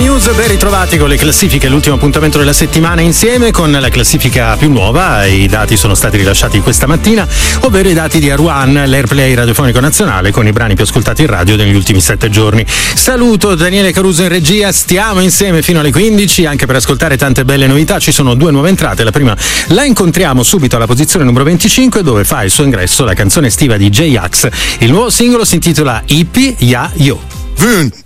News, ben ritrovati con le classifiche, l'ultimo appuntamento della settimana insieme con la classifica più nuova. I dati sono stati rilasciati questa mattina, ovvero i dati di R1, l'Airplay radiofonico nazionale, con i brani più ascoltati in radio negli ultimi 7 giorni. Saluto Daniele Caruso in regia, stiamo insieme fino alle 15 anche per ascoltare tante belle novità. Ci sono 2 nuove entrate, la prima la incontriamo subito alla posizione numero 25, dove fa il suo ingresso la canzone estiva di J-Ax. Il nuovo singolo si intitola Hippie Ya Yo.